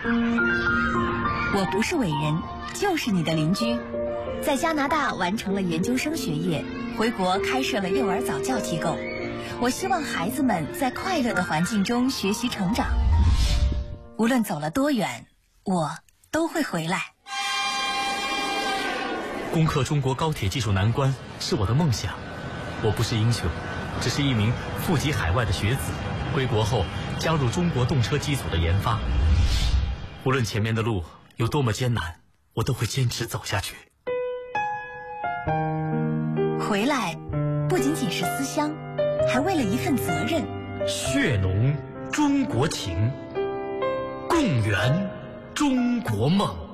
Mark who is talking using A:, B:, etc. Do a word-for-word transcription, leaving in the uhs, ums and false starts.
A: 我不是伟人，就是你的邻居。在加拿大完成了研究生学业，回国开设了幼儿早教机构。我希望孩子们在快乐的环境中学习成长。无论走了多远，我都会回来。
B: 攻克中国高铁技术难关是我的梦想。我不是英雄，只是一名富籍海外的学子，归国后加入中国动车机组的研发。无论前面的路有多么艰难，我都会坚持走下去。
A: 回来不仅仅是思乡，还为了一份责任。
B: 血浓中国情，共圆中国梦。